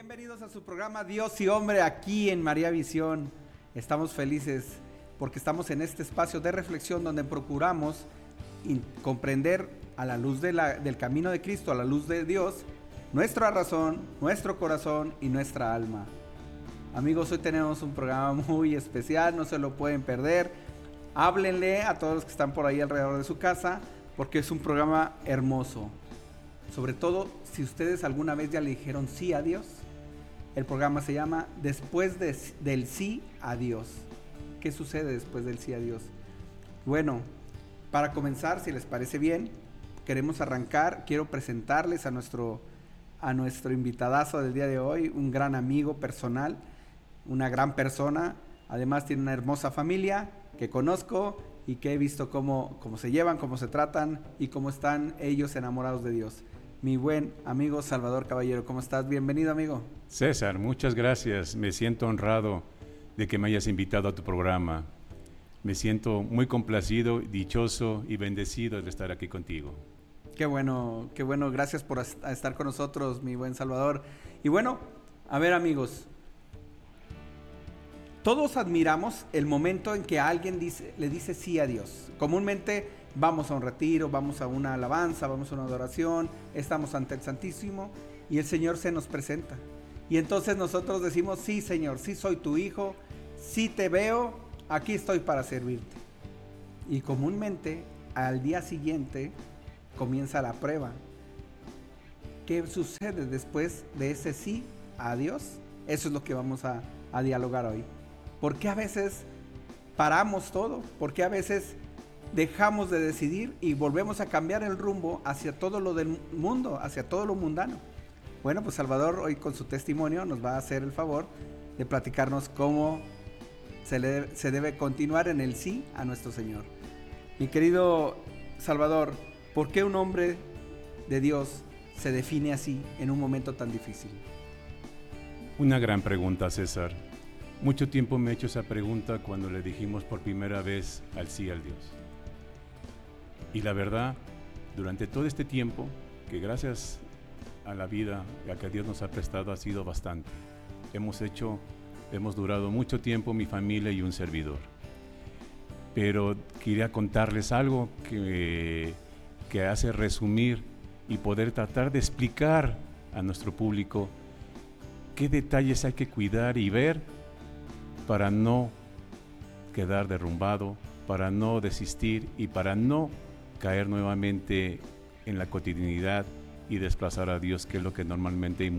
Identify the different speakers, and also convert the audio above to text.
Speaker 1: Bienvenidos a su programa Dios y Hombre aquí en María Visión. Estamos felices porque estamos en este espacio de reflexión donde procuramos comprender a la luz del camino de Cristo, a la luz de Dios, nuestra razón, nuestro corazón y nuestra alma. Amigos, hoy tenemos un programa muy especial, no se lo pueden perder. Háblenle a todos los que están por ahí alrededor de su casa porque es un programa hermoso. Sobre todo, si ustedes alguna vez ya le dijeron sí a Dios, el programa se llama Después del sí a Dios. ¿Qué sucede después del sí a Dios? Bueno, para comenzar, si les parece bien, queremos arrancar. Quiero presentarles a nuestro invitadazo del día de hoy, un gran amigo personal, una gran persona. Además tiene una hermosa familia que conozco y que he visto cómo se llevan, cómo se tratan y cómo están ellos enamorados de Dios. Mi buen amigo Salvador Caballero, ¿cómo estás? Bienvenido, amigo.
Speaker 2: César, muchas gracias. Me siento honrado de que me hayas invitado a tu programa. Me siento muy complacido, dichoso y bendecido de estar aquí contigo.
Speaker 1: Qué bueno. Gracias por estar con nosotros, mi buen Salvador. Y bueno, a ver, amigos, todos admiramos el momento en que alguien le dice sí a Dios. Comúnmente vamos a un retiro, vamos a una alabanza, vamos a una adoración, estamos ante el Santísimo y el Señor se nos presenta. Y entonces nosotros decimos, sí, Señor, sí soy tu hijo, sí te veo, aquí estoy para servirte. Y comúnmente al día siguiente comienza la prueba. ¿Qué sucede después de ese sí a Dios? Eso es lo que vamos a dialogar hoy. ¿Por qué a veces paramos todo? ¿Por qué a veces dejamos de decidir y volvemos a cambiar el rumbo hacia todo lo del mundo, hacia todo lo mundano? Bueno, pues Salvador hoy con su testimonio nos va a hacer el favor de platicarnos cómo se debe continuar en el sí a nuestro Señor. Mi querido Salvador, ¿por qué un hombre de Dios se define así en un momento tan difícil?
Speaker 2: Una gran pregunta, César. Mucho tiempo me he hecho esa pregunta cuando le dijimos por primera vez al sí al Dios. Y la verdad, durante todo este tiempo, que gracias a la vida a que Dios nos ha prestado ha sido bastante. Hemos durado mucho tiempo mi familia y un servidor. Pero quería contarles algo que hace resumir y poder tratar de explicar a nuestro público qué detalles hay que cuidar y ver para no quedar derrumbado, para no desistir y para no caer nuevamente en la cotidianidad y desplazar a Dios, que es lo que normalmente y